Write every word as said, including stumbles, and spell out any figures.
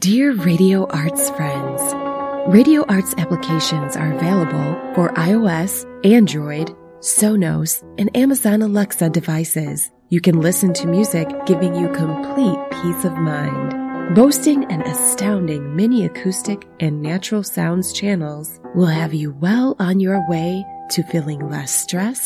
Dear Radio Arts friends, Radio Arts applications are available for iOS, Android, Sonos, and Amazon Alexa devices. You can listen to music giving you complete peace of mind. Boasting an astounding mini acoustic and natural sounds channels will have you well on your way to feeling less stressed